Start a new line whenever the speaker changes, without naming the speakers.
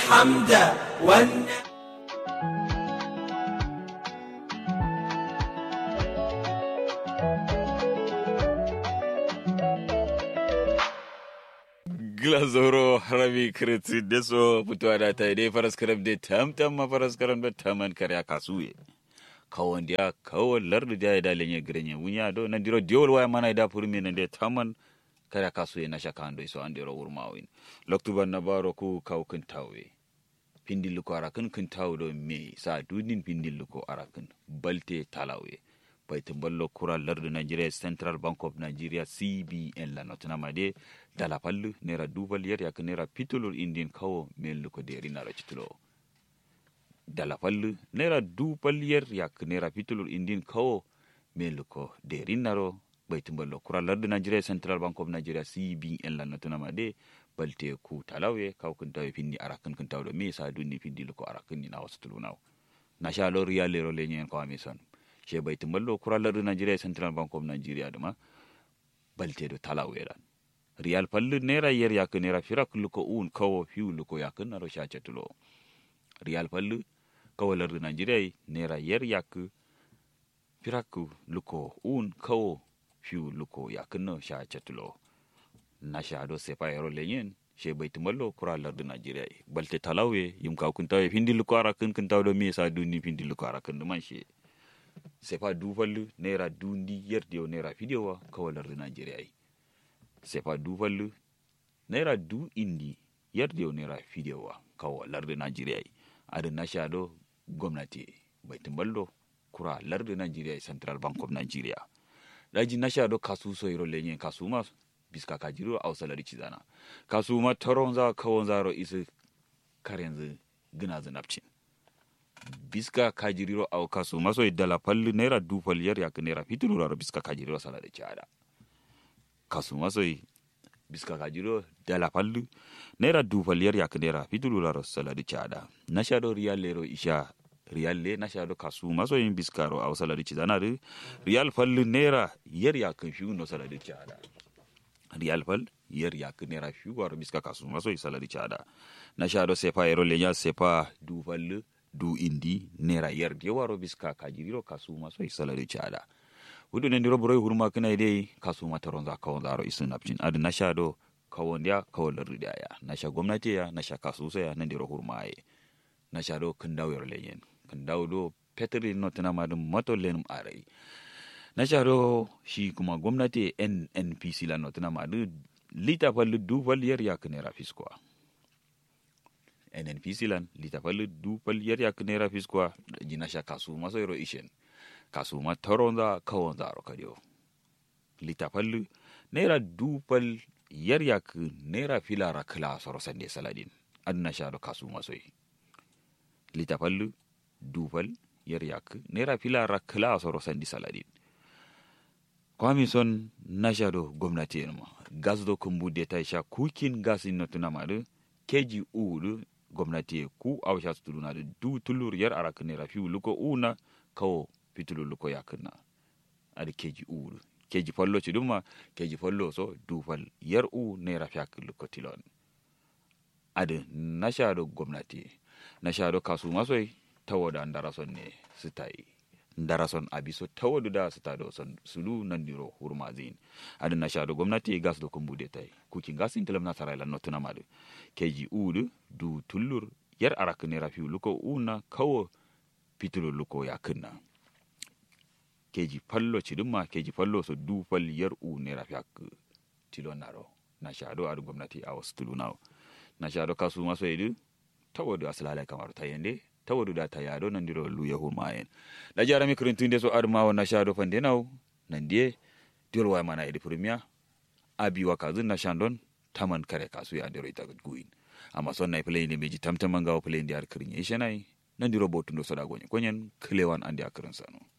الحمد
Glazoro harami kreti deso putuwa da ta dai faras karam de tamtam ma faras karam da taman karya kasuye kawon dia kawon lardu dia da lenye grenye wunya do nan diro diol waya mana da purmi nan de taman karya kasuye na shaka ando iso andiro urmawin loktuban na baro ku kaw kuntawe pindil ko arakin kuntaw do me sa dudin pindil ko arakin balte talawe baitin ballo kura lardu Nigeria Central Bank of Nigeria CBN la notuna made dala pallu nera dubal yer yak nera pitulur indin kawo melu ko deri nara chitulo dala pallu nera dubal yer yak nera pitulur indin kawo melu ko deri naro baitin ballo kura lardu Nigeria Central Bank of Nigeria CBN la notuna made balte ku talawe kaw kun tawe pindi arakan kun tawdo me sa dunni pindi ko arakan ni na wasutulu naw na sha lo riyalero lenyen ko amison she baitin ballo kuralar Nigeria Central Bank of Nigeria dama balte do talawera real pallu nera yer yak nera firak luko un kawo fiu luko yak na ro shacha tulo real pallu kawalar Nigeria nera yer yak firak luko un kawo fiu luko yak na shacha tulo na shado sepa ero lenyen she baitin ballo kuralar Nigeria balte talawe yum ka kun tawe findi luko ara kun tawdo mi sa dunni findi luko ara kun man she c'est pas double nera dundi yerde o nera video kawalar Nigeria c'est pas double nera du indi yerde o nera video kawalar Nigeria adin nashado gwamnati baitin ballo kura larde Nigeria Central Bank of Nigeria daji nashado kasu so iro lenye kasuma biska kajiro au salari chizana kasuma toronza kawonzaro isu karenze gina zanapcin biska kajiriro au kasu maso idala pallu nera du pal yer yak nera fitulu ro biska kajiriro sala de chada kasu maso biska kajiro dala pallu nera du pal yer yak nera fitulu ro sala de chada nashado real lero isha real le nashado kasu maso in biska ro au sala de chada na real pallu nera yer yak fiu no sala de chada real pal yer yak nera fiu ro biska kasu maso sala de chada nashado sepa ero lenya sepa du pallu du indi nera yer de waro biska kajiriro kasuma so isalari chada wudu ne ndiro boroy hurma kana dai kasuma taronza kawonzaro isun napcin ad nashado kawondia kawolar ridaya nasha gwamnati ya nasha kasusa ya ndiro hurma ai nashado kandaw yor lenyen kandaw do petri notna madum moto lenum arai nashado shi kuma gwamnati NNPC la notna madu lita fallu du fal yer yaknera fiskwa NNPC lan litafal du pal yer yak nera fiskwa jinasha kasu maso ero ishen kasu ma toronda kawonda ro kadio litafal nera du pal yer yak nera filara kala soro sande saladin adna shado kasu maso litafal du pal yer yak nera filara kala soro sande saladin kwami son nashado gwamnati ma gas do kumbude ta sha kukin gas inotuna madu keji uru gwamnati ku awsha tuluna da du tulur yar arakne rafiu luko una kawo pitulu luko yakna ad keji fallo ci duma keji fallo so du fal yar u ne rafiak luko tilon ad nashado gwamnati nashado kasu masoi tawoda ndarason ne sitai ndarason abiso tawodu da sitado son sulu nandiro hurmazin ad nashado gwamnati gas do kumbude tai kuki gasin telam na sarayla notuna madu keji udu du tullur yar arakne rafiu luko una kawo pitulu luko yakna keji fallo cidumma keji fallo so du fal yar u ne rafiak tilonaro nashado ad gwamnati awstulunaw nashado kasu maso edu tawodu aslala kamar tayende tawodu da tayado nandiro lu yahumayen la jarami krintinde so adma wa nashado fandenaw nandie diolwa mana edi premier abi wakazun nashandon taman kare kasu ya ndiro itagut guin amma son nay play ne meji tamtamanga o play ndi ar krigne shenai nandiro botundo soda gonye konyen klewan andi akran sano